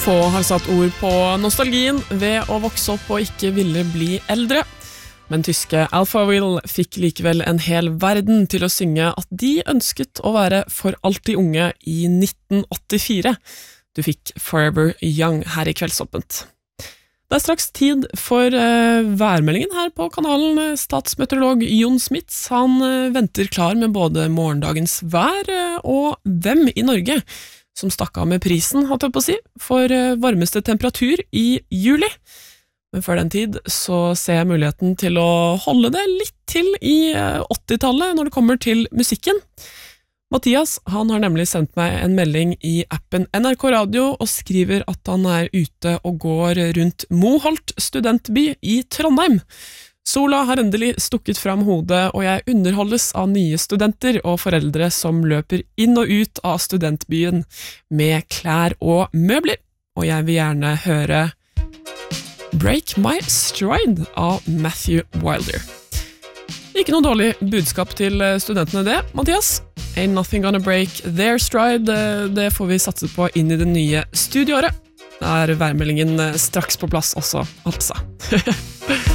Få har satt ord på nostalgien ved å vokse opp og ikke ville bli eldre. Men tyske Alphaville fikk likevel en hel verden til å synge at de ønsket å være for alltid unge i 1984. Du fikk Forever Young her i Kveldsåpent. Det straks tid for værmeldingen her på kanalen. Statsmeteorolog Jon Smits, han venter klar med både morgendagens vær og hvem i Norge som stakk av med prisen, holdt jeg på å si, for varmeste temperatur i juli. Men før den tid så ser jeg muligheten til å holde det litt til i 80-tallet når det kommer til musikken. Mathias, han har nemlig sendt meg en melding i appen NRK Radio og skriver at han ute og går rundt Moholt studentby i Trondheim. Sola har endelig stukket fram hodet, og jeg underholdes av nye studenter og foreldre som løper inn og ut av studentbyen med klær og møbler. Og jeg vil gjerne høre Break My Stride av Matthew Wilder. Ikke noe dårlig budskap til studentene det, Mathias. Ain't nothing gonna break their stride. Det får vi satse på inn i det nye studieåret. Da værmeldingen straks på plass også, altså.